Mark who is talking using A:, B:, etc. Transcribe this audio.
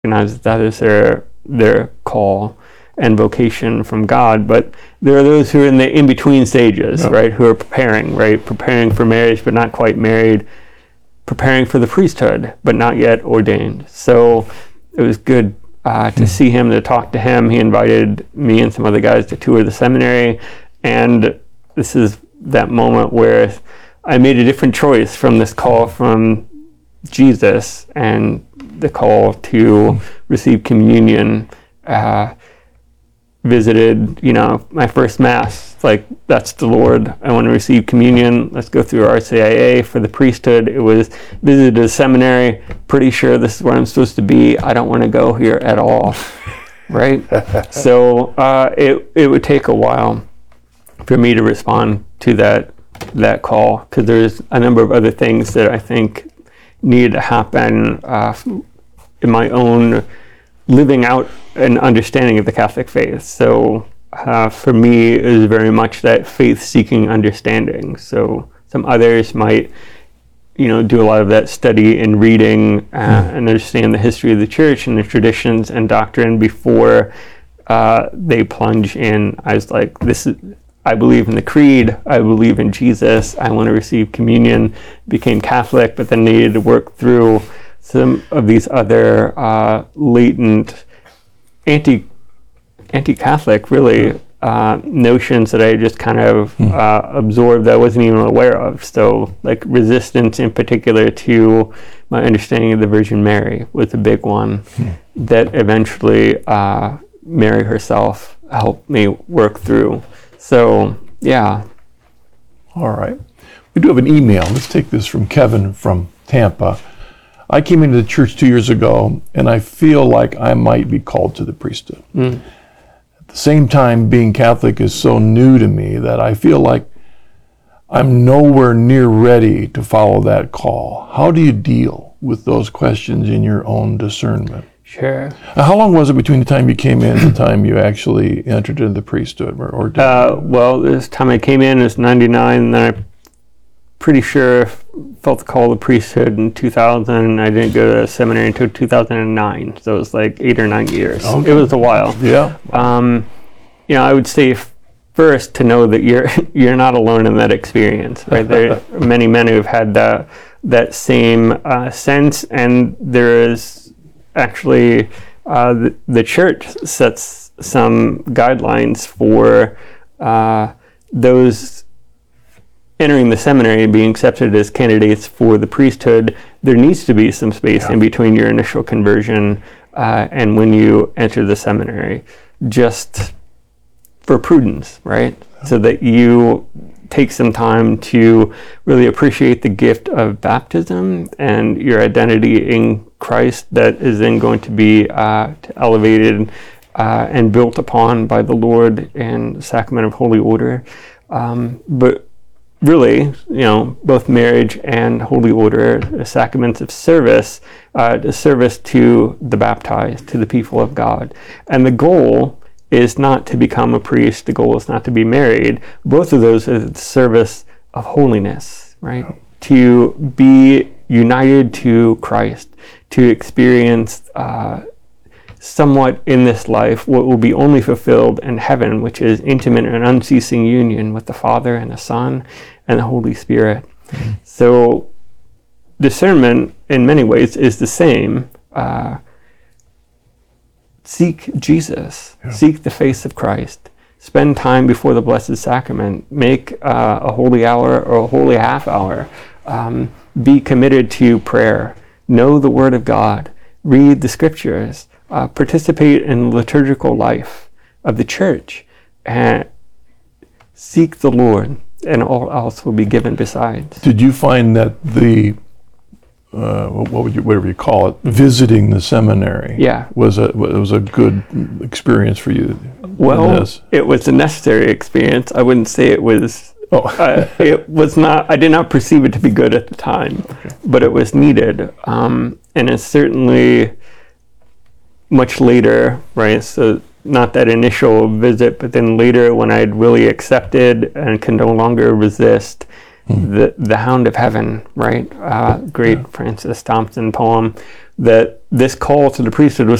A: recognize that is their call and vocation from God. But there are those who are in the in-between stages, right? Who are preparing for marriage, but not quite married, preparing for the priesthood, but not yet ordained. So it was good to see him, to talk to him. He invited me and some other guys to tour the seminary, and this is that moment where I made a different choice from this call from Jesus and the call to receive communion. Visited, my first Mass. It's like, that's the Lord. I want to receive communion. Let's go through RCIA for the priesthood. It was visited a seminary. Pretty sure this is where I'm supposed to be. I don't want to go here at all. Right? So it would take a while for me to respond to that call, because there's a number of other things that I think needed to happen in my own living out an understanding of the Catholic faith. So for me, it was very much that faith-seeking understanding. So some others might, do a lot of that study and reading and understand the history of the Church and the traditions and doctrine before they plunge in. I was like, I believe in the Creed, I believe in Jesus, I want to receive communion, became Catholic, but then needed to work through some of these other latent anti-Catholic, really, notions that I just kind of absorbed that I wasn't even aware of. So, like, resistance in particular to my understanding of the Virgin Mary was a big one that eventually Mary herself helped me work through. So, yeah.
B: All right. We do have an email. Let's take this from Kevin from Tampa. I came into the church 2 years ago, and I feel like I might be called to the priesthood. At the same time, being Catholic is so new to me that I feel like I'm nowhere near ready to follow that call. How do you deal with those questions in your own discernment?
A: Sure.
B: How long was it between the time you came in and the time you actually entered into the priesthood?
A: Well, this time I came in is 99, and then I'm pretty sure felt the call of the priesthood in 2000. I didn't go to seminary until 2009, so it was like 8 or 9 years. Okay. It was a while.
B: Yeah.
A: I would say first to know that you're not alone in that experience, right? There are many men who have had that same sense, and there is actually the church sets some guidelines for those entering the seminary and being accepted as candidates for the priesthood. There needs to be some space in between your initial conversion and when you enter the seminary, just for prudence, right? So that you take some time to really appreciate the gift of baptism and your identity in Christ that is then going to be elevated and built upon by the Lord in the sacrament of Holy Order. But really, both marriage and Holy Order are sacraments of service, service to the baptized, to the people of God. And the goal is not to become a priest. The goal is not to be married. Both of those are the service of holiness, right? To be united to Christ, to experience somewhat in this life what will be only fulfilled in heaven, which is intimate and unceasing union with the Father and the Son and the Holy Spirit. Mm-hmm. So discernment in many ways is the same. Seek Jesus, seek the face of Christ, spend time before the Blessed Sacrament, make a holy hour or a holy half hour, be committed to prayer, know the Word of God, read the Scriptures, participate in the liturgical life of the Church, and seek the Lord, and all else will be given besides.
B: Did you find that the whatever you call it, visiting the seminary, was a good experience for you?
A: Well, it was a necessary experience. I wouldn't say it was. It was not. I did not perceive it to be good at the time, but it was needed, and it's certainly much later, right? So not that initial visit, but then later when I'd really accepted and can no longer resist, the Hound of Heaven, right? Great Francis Thompson poem, that this call to the priesthood was